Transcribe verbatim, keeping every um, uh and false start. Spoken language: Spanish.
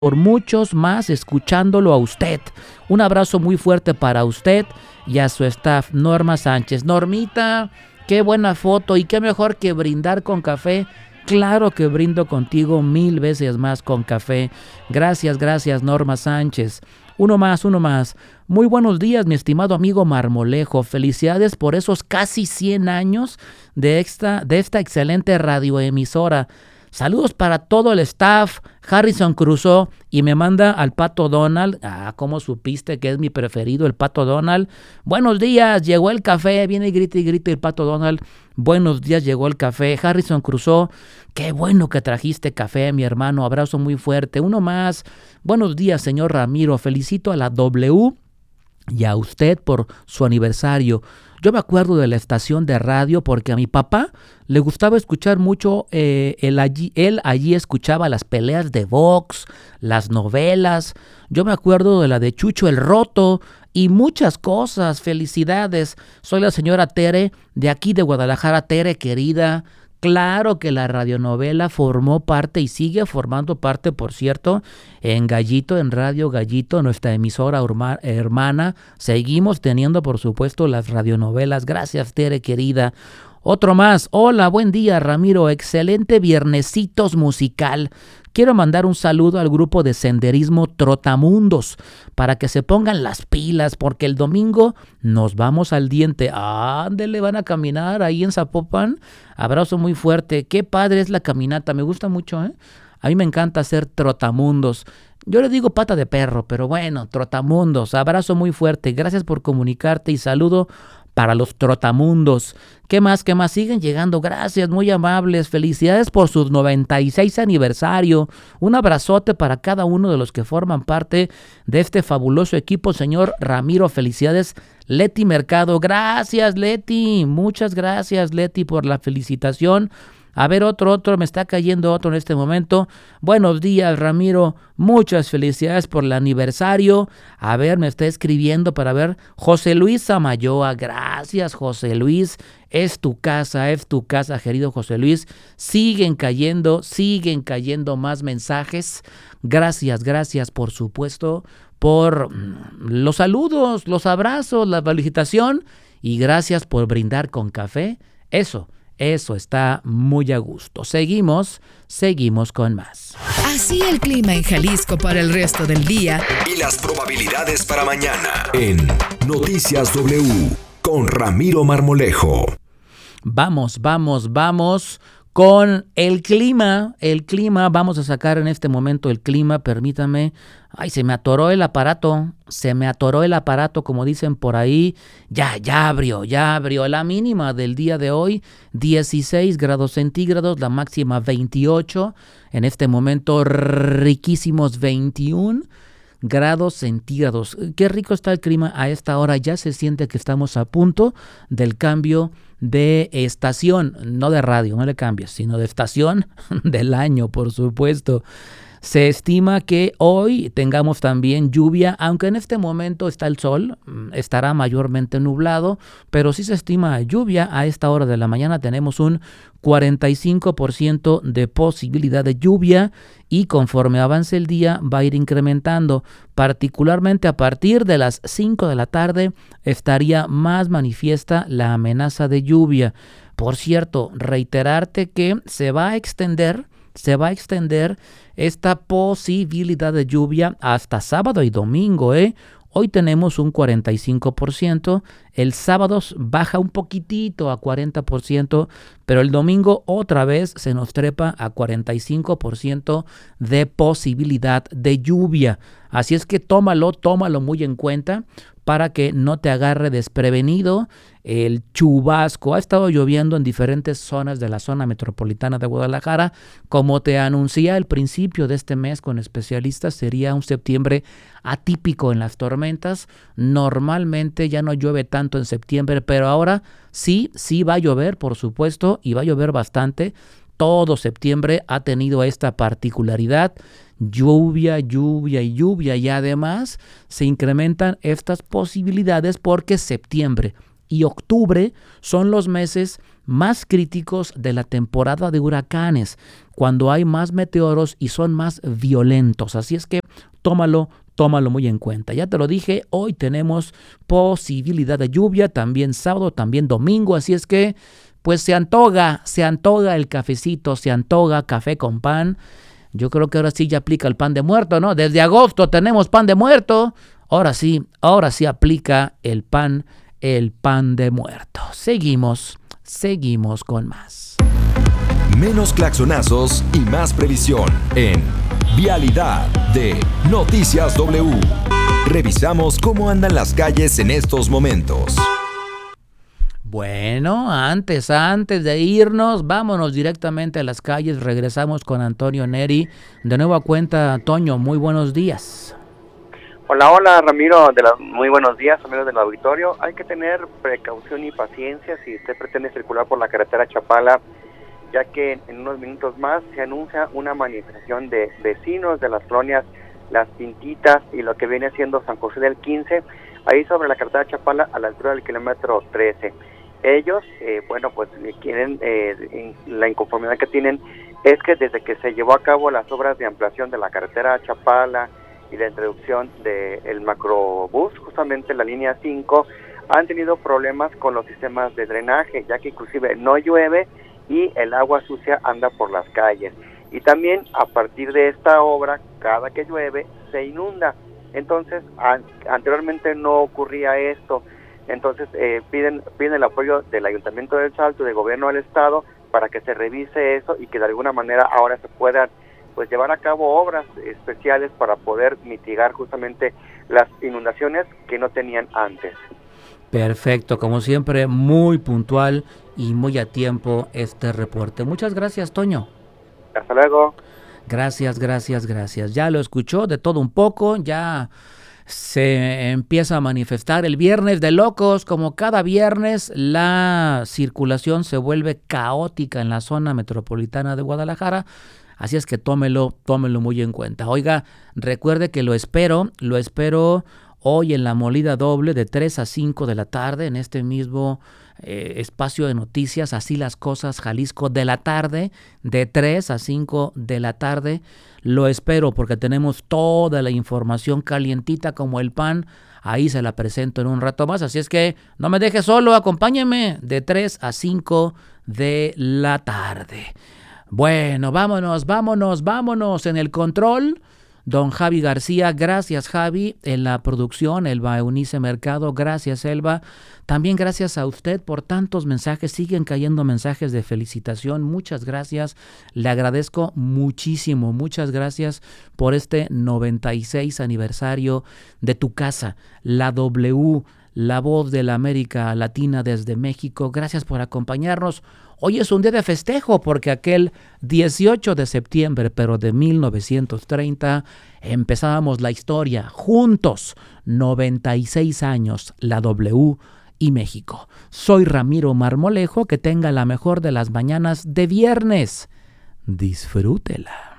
por muchos más escuchándolo a usted. Un abrazo muy fuerte para usted y a su staff, Norma Sánchez. Normita, qué buena foto y qué mejor que brindar con café. Claro que brindo contigo mil veces más con café. Gracias, gracias, Norma Sánchez. Uno más, uno más. Muy buenos días, mi estimado amigo Marmolejo. Felicidades por esos casi cien años de esta, de esta excelente radioemisora. Saludos para todo el staff. Harrison Crusoe y me manda al Pato Donald. Ah, ¿cómo supiste que es mi preferido, el Pato Donald? Buenos días, llegó el café. Viene y grita y grita el Pato Donald. Buenos días, llegó el café. Harrison Crusoe, qué bueno que trajiste café, mi hermano. Abrazo muy fuerte. Uno más. Buenos días, señor Ramiro. Felicito a la W y a usted por su aniversario. Yo me acuerdo de la estación de radio porque a mi papá le gustaba escuchar mucho, eh, él, allí, él allí escuchaba las peleas de box, las novelas. Yo me acuerdo de la de Chucho el Roto y muchas cosas. Felicidades. Soy la señora Tere de aquí de Guadalajara. Tere, querida. Claro que la radionovela formó parte y sigue formando parte, por cierto, en Gallito, en Radio Gallito, nuestra emisora urma, hermana. Seguimos teniendo, por supuesto, las radionovelas. Gracias, Tere, querida. Otro más. Hola, buen día, Ramiro. Excelente viernesitos musical. Quiero mandar un saludo al grupo de senderismo Trotamundos para que se pongan las pilas porque el domingo nos vamos al Diente. Ándele, van a caminar ahí en Zapopan. Abrazo muy fuerte. Qué padre es la caminata. Me gusta mucho, ¿eh? A mí me encanta hacer trotamundos. Yo le digo pata de perro, pero bueno, trotamundos. Abrazo muy fuerte. Gracias por comunicarte y saludo para los trotamundos. ¿Qué más? ¿Qué más? Siguen llegando. Gracias, muy amables. Felicidades por su noventa y seis aniversario. Un abrazote para cada uno de los que forman parte de este fabuloso equipo. Señor Ramiro, felicidades. Leti Mercado. Gracias, Leti. Muchas gracias, Leti, por la felicitación. A ver, otro, otro, me está cayendo otro en este momento. Buenos días, Ramiro. Muchas felicidades por el aniversario. A ver, me está escribiendo para ver. José Luis Samayoa. Gracias, José Luis. Es tu casa, es tu casa, querido José Luis. Siguen cayendo, siguen cayendo más mensajes. Gracias, gracias, por supuesto, por los saludos, los abrazos, la felicitación. Y gracias por brindar con café. Eso. Eso está muy a gusto. Seguimos, seguimos con más. Así el clima en Jalisco para el resto del día. Y las probabilidades para mañana en Noticias W con Ramiro Marmolejo. Vamos, vamos, vamos con el clima. El clima, vamos a sacar en este momento el clima, permítame. Ay, se me atoró el aparato, se me atoró el aparato, como dicen por ahí. Ya, ya abrió, ya abrió. La mínima del día de hoy, dieciséis grados centígrados, la máxima veintiocho. En este momento, riquísimos veintiún grados centígrados. Qué rico está el clima a esta hora. Ya se siente que estamos a punto del cambio de estación, no de radio, no le cambies, sino de estación del año, por supuesto. Se estima que hoy tengamos también lluvia, aunque en este momento está el sol, estará mayormente nublado, pero sí se estima lluvia. A esta hora de la mañana tenemos un cuarenta y cinco por ciento de posibilidad de lluvia y conforme avance el día va a ir incrementando. Particularmente a partir de las cinco de la tarde estaría más manifiesta la amenaza de lluvia. Por cierto, reiterarte que se va a extender Se va a extender esta posibilidad de lluvia hasta sábado y domingo, ¿eh? Hoy tenemos un cuarenta y cinco por ciento, el sábado baja un poquitito a cuarenta por ciento, pero el domingo otra vez se nos trepa a cuarenta y cinco por ciento de posibilidad de lluvia. Así es que tómalo, tómalo muy en cuenta para que no te agarre desprevenido el chubasco. Ha estado lloviendo en diferentes zonas de la zona metropolitana de Guadalajara. Como te anuncié al principio de este mes con especialistas, sería un septiembre atípico en las tormentas. Normalmente ya no llueve tanto en septiembre, pero ahora sí, sí va a llover, por supuesto, y va a llover bastante. Todo septiembre ha tenido esta particularidad. Lluvia, lluvia y lluvia, y además se incrementan estas posibilidades porque septiembre y octubre son los meses más críticos de la temporada de huracanes, cuando hay más meteoros y son más violentos. Así es que tómalo, tómalo muy en cuenta. Ya te lo dije, hoy tenemos posibilidad de lluvia, también sábado, también domingo, así es que pues se antoja, se antoja el cafecito, se antoja café con pan. Yo creo que ahora sí ya aplica el pan de muerto, ¿no? Desde agosto tenemos pan de muerto. Ahora sí, ahora sí aplica el pan, el pan de muerto. Seguimos, seguimos con más. Menos claxonazos y más previsión en Vialidad de Noticias W. Revisamos cómo andan las calles en estos momentos. Bueno, antes, antes de irnos, vámonos directamente a las calles. Regresamos con Antonio Neri. De nuevo a cuenta, Toño, muy buenos días. Hola, hola Ramiro, de la, muy buenos días amigos del auditorio. Hay que tener precaución y paciencia si usted pretende circular por la carretera Chapala, ya que en unos minutos más se anuncia una manifestación de vecinos de las colonias Las Pintitas y lo que viene siendo San José del quince, ahí sobre la carretera Chapala a la altura del kilómetro trece. Ellos, eh, bueno, pues quieren, eh, la inconformidad que tienen es que desde que se llevó a cabo las obras de ampliación de la carretera Chapala y la introducción del macrobús, justamente la línea cinco, han tenido problemas con los sistemas de drenaje, ya que inclusive no llueve y el agua sucia anda por las calles. Y también a partir de esta obra, cada que llueve, se inunda. Entonces, an- anteriormente no ocurría esto. Entonces eh, piden piden el apoyo del Ayuntamiento del Salto y del Gobierno del Estado para que se revise eso y que de alguna manera ahora se puedan pues llevar a cabo obras especiales para poder mitigar justamente las inundaciones que no tenían antes. Perfecto, como siempre, muy puntual y muy a tiempo este reporte. Muchas gracias, Toño. Hasta luego. Gracias, gracias, gracias. Ya lo escuchó de todo un poco, ya se empieza a manifestar el viernes de locos. Como cada viernes, la circulación se vuelve caótica en la zona metropolitana de Guadalajara. Así es que tómelo, tómelo muy en cuenta. Oiga, recuerde que lo espero, lo espero hoy en la molida doble de tres a cinco de la tarde en este mismo eh, espacio de noticias, Así las Cosas, Jalisco, de la tarde, de tres a cinco de la tarde. Lo espero porque tenemos toda la información calientita como el pan. Ahí se la presento en un rato más. Así es que no me deje solo, acompáñeme de tres a cinco de la tarde. Bueno, vámonos, vámonos, vámonos. En el control, don Javi García. Gracias, Javi. En la producción, Elba Eunice Mercado. Gracias, Elba. También gracias a usted por tantos mensajes. Siguen cayendo mensajes de felicitación. Muchas gracias. Le agradezco muchísimo. Muchas gracias por este noventa y seis aniversario de tu casa, la W, la voz de la América Latina desde México. Gracias por acompañarnos. Hoy es un día de festejo porque aquel dieciocho de septiembre, pero de mil novecientos treinta, empezábamos la historia juntos, noventa y seis años, la W y México. Soy Ramiro Marmolejo, que tenga la mejor de las mañanas de viernes. Disfrútela.